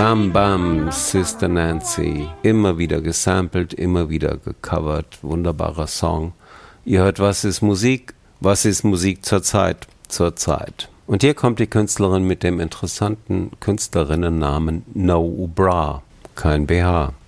Bam Bam, Sister Nancy. Immer wieder gesampelt, immer wieder gecovert. Wunderbarer Song. Ihr hört, was ist Musik? Was ist Musik zurzeit? Zurzeit. Und hier kommt die Künstlerin mit dem interessanten Künstlerinnennamen No Bra. Kein BH.